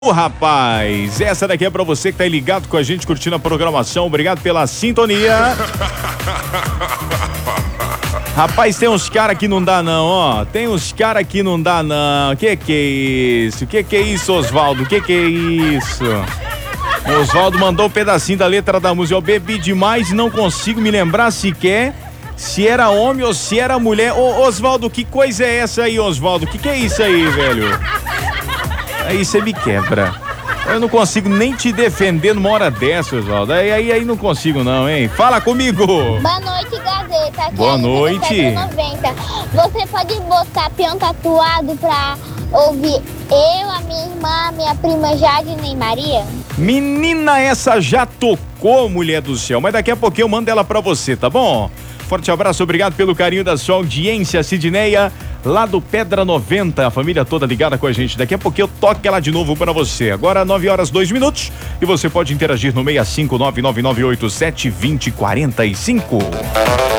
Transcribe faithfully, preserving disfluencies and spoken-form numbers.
Ô, rapaz, essa daqui é pra você que tá aí ligado com a gente, curtindo a programação. Obrigado pela sintonia. Rapaz, tem uns cara que não dá não, ó. Tem uns cara que não dá não. Que que é isso? Que que é isso, Osvaldo? Que que é isso? O Osvaldo mandou um pedacinho da letra da música. Eu bebi demais e não consigo me lembrar sequer se era homem ou se era mulher. Ô, Osvaldo, que coisa é essa aí, Osvaldo? Que que é isso aí, velho? Aí você me quebra. Eu não consigo nem te defender numa hora dessa, Osvaldo. Aí, aí, aí não consigo não, hein? Fala comigo! Boa noite, Gazeta. Aqui Boa é a noite. noventa. Você pode botar peão tatuado pra ouvir eu, a minha irmã, a minha prima Jadne e Maria? Menina, essa já tocou, mulher do céu. Mas daqui a pouquinho eu mando ela pra você, tá bom? Forte abraço, obrigado pelo carinho da sua audiência, Sidneia, lá do Pedra noventa, a família toda ligada com a gente. Daqui a pouquinho eu toco ela de novo para você. Agora nove horas, dois minutos, e você pode interagir no seis cinco nove nove nove oito sete dois zero quatro cinco.